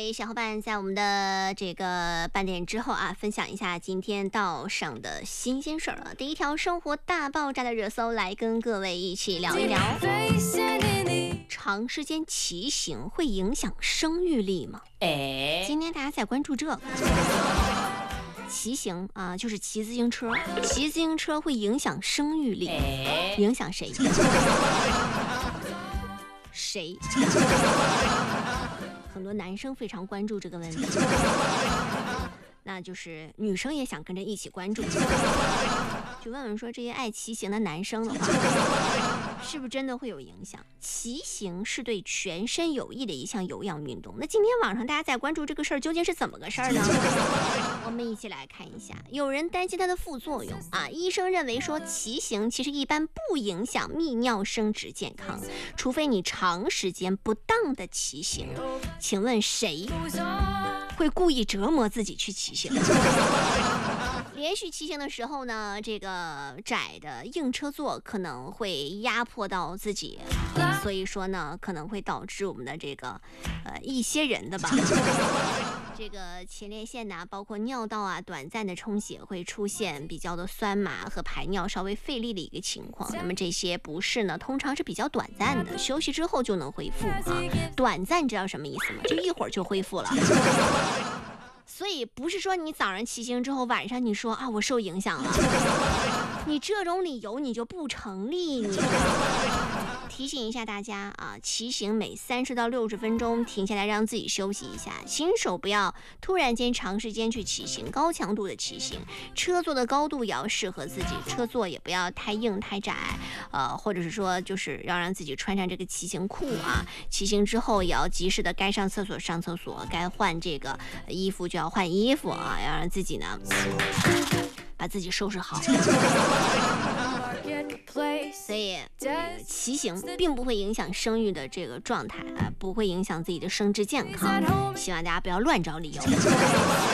给小伙伴在我们的这个半点之后啊，分享一下今天道上的新鲜事儿了。第一条生活大爆炸的热搜，来跟各位一起聊一聊。长时间骑行会影响生育力吗？今天大家在关注这个。骑行啊，就是骑自行车，骑自行车会影响生育力，影响谁？谁？很多男生非常关注这个问题，那就是女生也想跟着一起关注，就问问说这些爱骑行的男生的话，是不是真的会有影响？骑行是对全身有益的一项有氧运动。那今天网上大家在关注这个事儿，究竟是怎么个事儿呢？我们一起来看一下。有人担心它的副作用啊，医生认为说骑行其实一般不影响泌尿生殖健康，除非你长时间不当的骑行。请问谁会故意折磨自己去骑行？连续骑行的时候呢，这个窄的硬车座可能会压迫到自己，所以说呢，可能会导致我们的这个一些人的吧，这个前列腺呐，包括尿道啊，短暂的充血会出现比较的酸麻和排尿稍微费力的一个情况。那么这些不适呢，通常是比较短暂的，休息之后就能恢复啊。短暂知道什么意思吗？就一会儿就恢复了。所以不是说你早上骑行之后，晚上你说啊我受影响了，你这种理由你就不成立。你提醒一下大家啊，骑行每30到60分钟停下来让自己休息一下，新手不要突然间长时间去骑行，高强度的骑行，车座的高度也要适合自己，车座也不要太硬太窄，或者是说就是要让自己穿上这个骑行裤啊，骑行之后也要及时的该上厕所上厕所，该换这个衣服就要换衣服啊，要让自己呢把自己收拾好。所以骑行并不会影响生育的这个状态，不会影响自己的生殖健康，希望大家不要乱找理由。